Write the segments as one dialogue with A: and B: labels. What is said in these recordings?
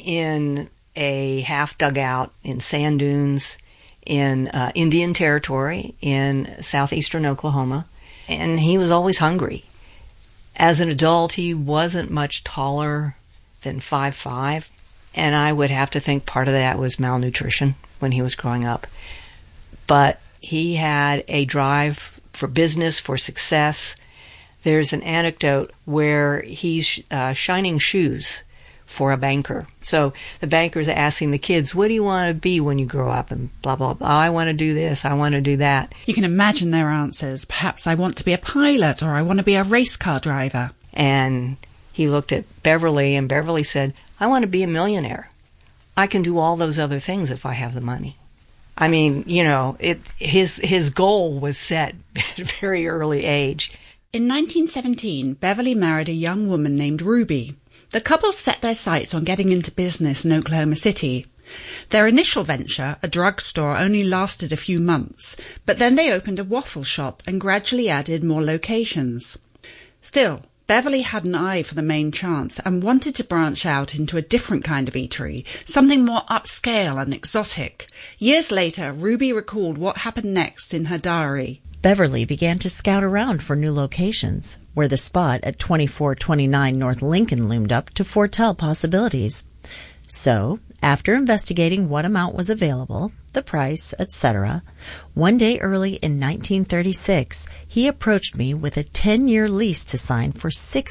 A: in a half dugout in sand dunes in Indian Territory in southeastern Oklahoma, and he was always hungry. As an adult, he wasn't much taller than 5'5", and I would have to think part of that was malnutrition when he was growing up. But he had a drive for business, for success. There's an anecdote where he's shining shoes for a banker. So the banker's asking the kids, what do you want to be when you grow up? And blah, blah, blah. I want to do this. I want to do that.
B: You can imagine their answers. Perhaps I want to be a pilot, or I want to be a race car driver.
A: And he looked at Beverly, and Beverly said, I want to be a millionaire. I can do all those other things if I have the money. I mean, his goal was set at a very early age.
B: In 1917, Beverly married a young woman named Ruby. The couple set their sights on getting into business in Oklahoma City. Their initial venture, a drugstore, only lasted a few months, but then they opened a waffle shop and gradually added more locations. Still, Beverly had an eye for the main chance and wanted to branch out into a different kind of eatery, something more upscale and exotic. Years later, Ruby recalled what happened next in her diary.
C: Beverly began to scout around for new locations, where the spot at 2429 North Lincoln loomed up to foretell possibilities. So, after investigating what amount was available, the price, etc., one day early in 1936, he approached me with a 10-year lease to sign for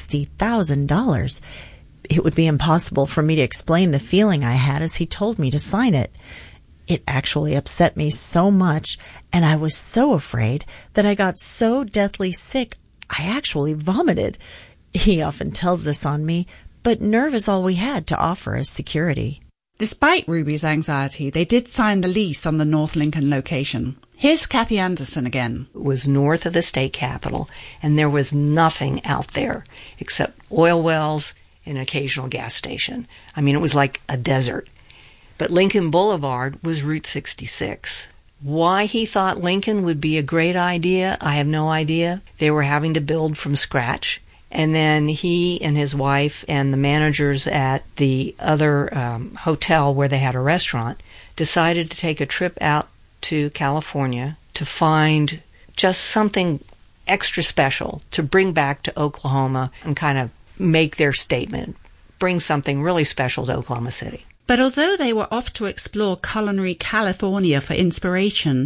C: $60,000. It would be impossible for me to explain the feeling I had as he told me to sign it. It actually upset me so much, and I was so afraid that I got so deathly sick I actually vomited. He often tells this on me, but nerve is all we had to offer as security.
B: Despite Ruby's anxiety, they did sign the lease on the North Lincoln location. Here's Kathy Anderson again.
A: It was north of the state capitol, and there was nothing out there except oil wells and an occasional gas station. I mean, it was like a desert. But Lincoln Boulevard was Route 66. Why he thought Lincoln would be a great idea, I have no idea. They were having to build from scratch. And then he and his wife and the managers at the other hotel where they had a restaurant decided to take a trip out to California to find just something extra special to bring back to Oklahoma and kind of make their statement, bring something really special to Oklahoma City.
B: But although they were off to explore culinary California for inspiration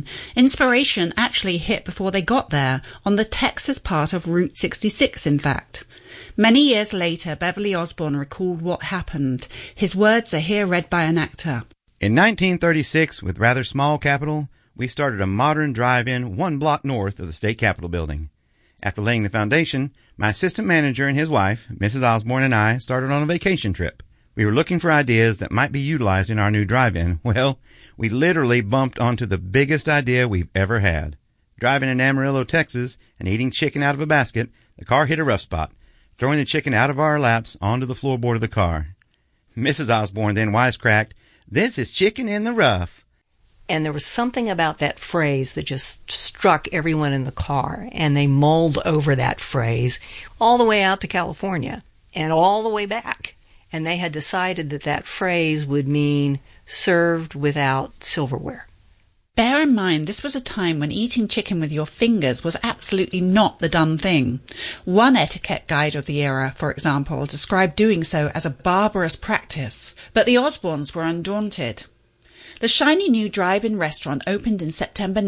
B: actually hit before they got there, on the Texas part of Route 66, in fact. Many years later, Beverly Osborne recalled what happened. His words are here read by an actor.
D: In 1936, with rather small capital, we started a modern drive-in 1 block north of the state capitol building. After laying the foundation, my assistant manager and his wife, Mrs. Osborne, and I started on a vacation trip. We were looking for ideas that might be utilized in our new drive-in. Well, we literally bumped onto the biggest idea we've ever had. Driving in Amarillo, Texas, and eating chicken out of a basket, the car hit a rough spot, throwing the chicken out of our laps onto the floorboard of the car. Mrs. Osborne then wisecracked, "This is chicken in the rough."
A: And there was something about that phrase that just struck everyone in the car, and they mulled over that phrase all the way out to California and all the way back. And they had decided that that phrase would mean served without silverware.
B: Bear in mind, this was a time when eating chicken with your fingers was absolutely not the done thing. One etiquette guide of the era, for example, described doing so as a barbarous practice. But the Osbornes were undaunted. The shiny new drive-in restaurant opened in September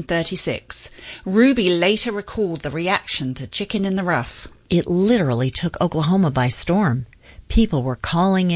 B: 1936. Ruby later recalled the reaction to chicken in the rough.
C: It literally took Oklahoma by storm. People were coming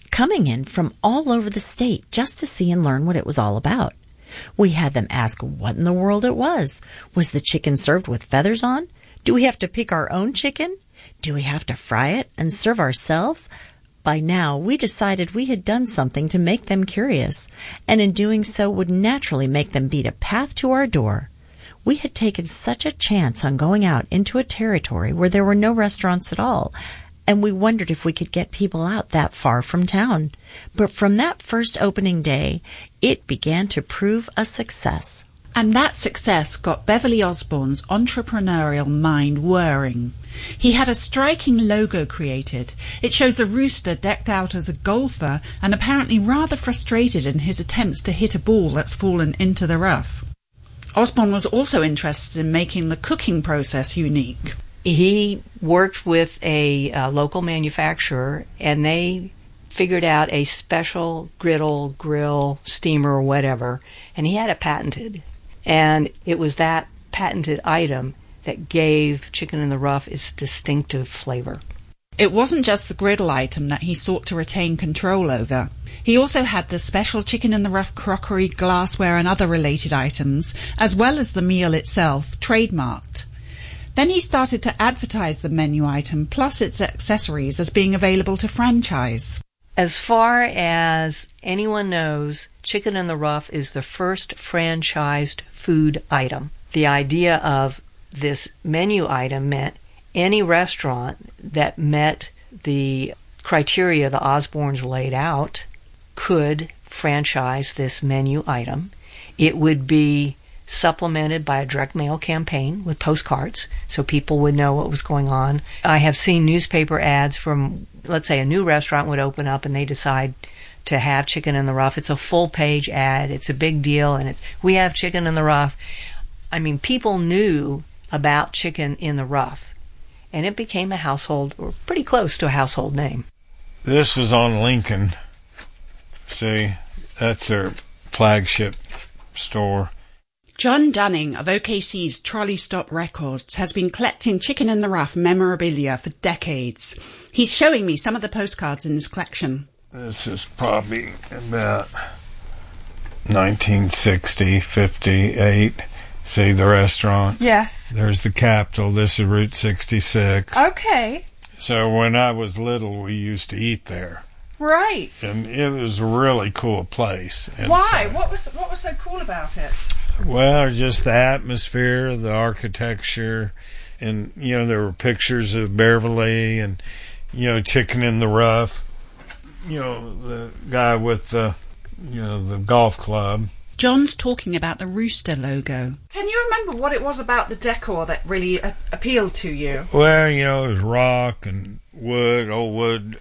C: in from all over the state just to see and learn what it was all about. We had them ask what in the world it was. Was the chicken served with feathers on? Do we have to pick our own chicken? Do we have to fry it and serve ourselves? By now, we decided we had done something to make them curious, and in doing so would naturally make them beat a path to our door. We had taken such a chance on going out into a territory where there were no restaurants at all, and we wondered if we could get people out that far from town. But from that first opening day, it began to prove a success.
B: And that success got Beverly Osborne's entrepreneurial mind whirring. He had a striking logo created. It shows a rooster decked out as a golfer and apparently rather frustrated in his attempts to hit a ball that's fallen into the rough. Osborne was also interested in making the cooking process unique.
A: He worked with a local manufacturer, and they figured out a special griddle, grill, steamer, or whatever, and he had it patented. And it was that patented item that gave Chicken in the Rough its distinctive flavor.
B: It wasn't just the griddle item that he sought to retain control over. He also had the special Chicken in the Rough crockery, glassware and other related items, as well as the meal itself, trademarked. Then he started to advertise the menu item plus its accessories as being available to franchise.
A: As far as anyone knows, Chicken in the Rough is the first franchised food item. The idea of this menu item meant any restaurant that met the criteria the Osbornes laid out could franchise this menu item. It would be supplemented by a direct mail campaign with postcards so people would know what was going on. I have seen newspaper ads from, let's say, a new restaurant would open up and they decide to have Chicken in the Rough. It's a full-page ad. It's a big deal, and we have Chicken in the Rough. I mean, people knew about Chicken in the Rough, and it became a household, or pretty close to a household name.
E: This was on Lincoln. See, that's their flagship store.
B: John Dunning of OKC's Trolley Stop Records has been collecting Chicken in the Rough memorabilia for decades. He's showing me some of the postcards in his collection.
E: This is probably about 1960, 58. See the restaurant?
B: Yes.
E: There's the Capitol. This is Route 66.
B: Okay.
E: So when I was little, we used to eat there.
B: Right.
E: And it was a really cool place. And
B: why? What was so cool about it?
E: Well, just the atmosphere, the architecture, and, there were pictures of Beverly and, Chicken in the Rough, the guy with the golf club.
B: John's talking about the rooster logo. Can you remember what it was about the decor that really appealed to you?
E: Well, it was rock and wood, old wood,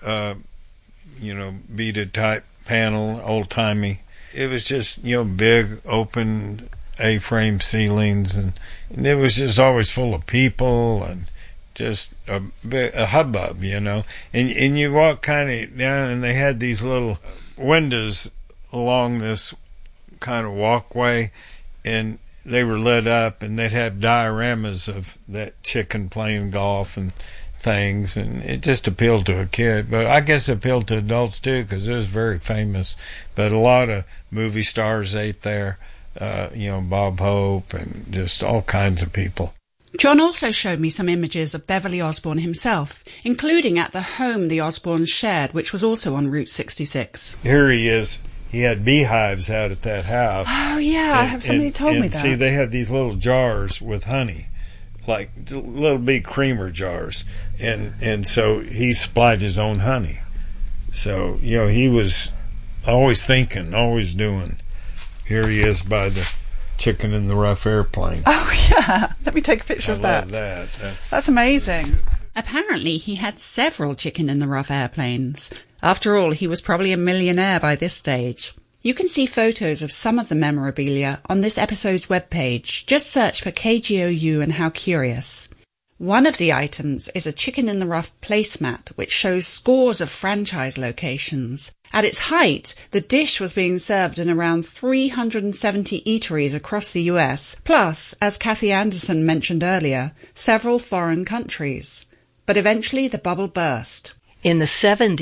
E: beaded type panel, old-timey. It was just, big, open A-frame ceilings, and it was just always full of people and just a hubbub, And you walk kind of down, and they had these little windows along this kind of walkway, and they were lit up, and they'd have dioramas of that chicken playing golf and things, and it just appealed to a kid. But I guess it appealed to adults too, because it was very famous. But a lot of movie stars ate there, Bob Hope and just all kinds of people.
B: John also showed me some images of Beverly Osborne himself, including at the home the Osbornes shared, which was also on Route 66.
E: Here he is. He had beehives out at that house.
B: Oh, yeah, somebody told me that.
E: See, they had these little jars with honey, like little big creamer jars. And so he supplied his own honey. So, he was always thinking, always doing. Here he is by the Chicken in the Rough airplane.
B: Oh, yeah. Let me take a picture of that.
E: I love that.
B: That's amazing. Apparently, he had several Chicken in the Rough airplanes. After all, he was probably a millionaire by this stage. You can see photos of some of the memorabilia on this episode's webpage. Just search for KGOU and How Curious. One of the items is a Chicken in the Rough placemat, which shows scores of franchise locations. At its height, the dish was being served in around 370 eateries across the US, plus, as Kathy Anderson mentioned earlier, several foreign countries. But eventually the bubble burst.
A: In the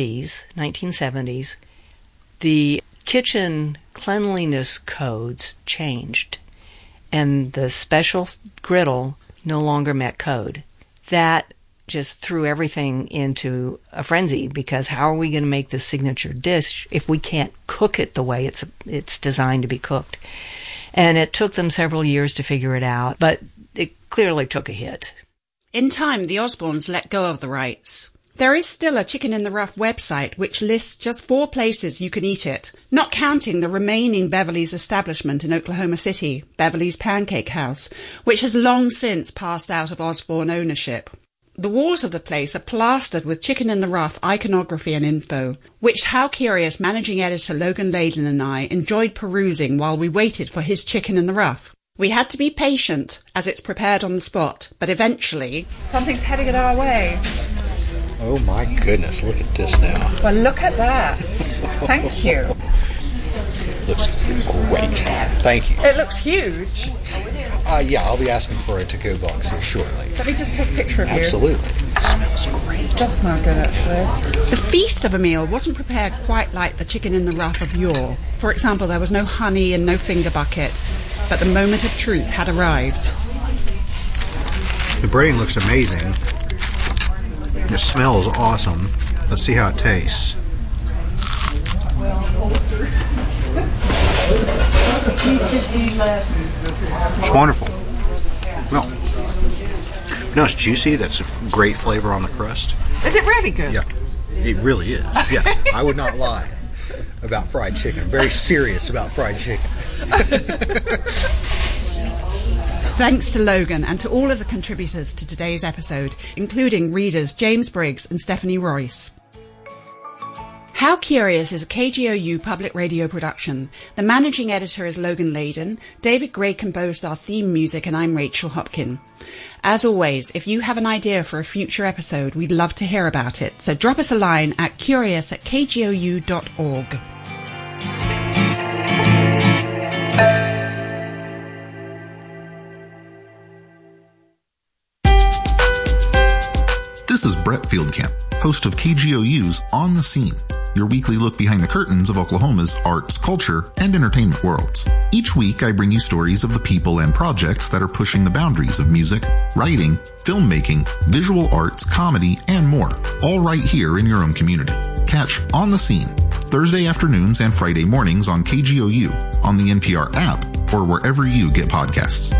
A: 1970s, the kitchen cleanliness codes changed, and the special griddle no longer met code. That just threw everything into a frenzy, because how are we going to make this signature dish if we can't cook it the way it's designed to be cooked? And it took them several years to figure it out, but it clearly took a hit.
B: In time, the Osbornes let go of the rights. There is still a Chicken in the Rough website which lists just 4 places you can eat it, not counting the remaining Beverly's establishment in Oklahoma City, Beverly's Pancake House, which has long since passed out of Osborne ownership. The walls of the place are plastered with Chicken in the Rough iconography and info, which How Curious managing editor Logan Layden and I enjoyed perusing while we waited for his Chicken in the Rough. We had to be patient as it's prepared on the spot, but eventually...
F: Something's heading it our way.
G: Oh my goodness, look at this now.
F: Well, look at that. Thank you.
G: Looks great. Thank you.
F: It looks huge.
G: Yeah, I'll be asking for a to-go box here shortly.
F: Let me just take a picture of you.
G: Absolutely. It smells great.
F: It does smell good, actually.
B: The feast of a meal wasn't prepared quite like the Chicken in the Rough of yore. For example, there was no honey and no finger bucket, but the moment of truth had arrived.
G: The braiding looks amazing. The smell is awesome. Let's see how it tastes. It's wonderful. Well, it's juicy. That's a great flavor on the crust.
F: Is it really good?
G: Yeah, it really is. Yeah, I would not lie about fried chicken. I'm very serious about fried chicken.
B: Thanks to Logan and to all of the contributors to today's episode, including readers James Briggs and Stephanie Royce. How Curious is a KGOU public radio production. The managing editor is Logan Layden. David Gray composed our theme music, and I'm Rachel Hopkin. As always, if you have an idea for a future episode, we'd love to hear about it. So drop us a line at curious@kgou.org.
H: This is Brett Fieldcamp, host of KGOU's On the Scene, your weekly look behind the curtains of Oklahoma's arts, culture, and entertainment worlds. Each week, I bring you stories of the people and projects that are pushing the boundaries of music, writing, filmmaking, visual arts, comedy, and more, all right here in your own community. Catch On the Scene, Thursday afternoons and Friday mornings on KGOU, on the NPR app, or wherever you get podcasts.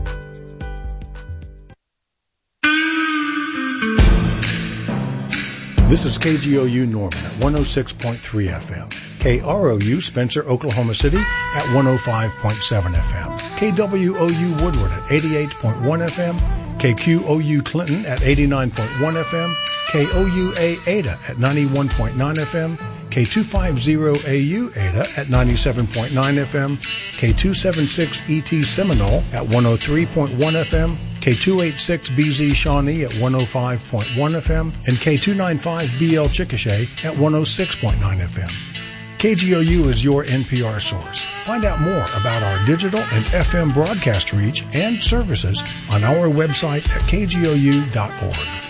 I: This is KGOU Norman at 106.3 FM. KROU Spencer, Oklahoma City at 105.7 FM. KWOU Woodward at 88.1 FM. KQOU Clinton at 89.1 FM. KOUA Ada at 91.9 FM. K250AU Ada at 97.9 FM. K276ET Seminole at 103.1 FM. K286BZ Shawnee at 105.1 FM, and K295BL Chickasha at 106.9 FM. KGOU is your NPR source. Find out more about our digital and FM broadcast reach and services on our website at kgou.org.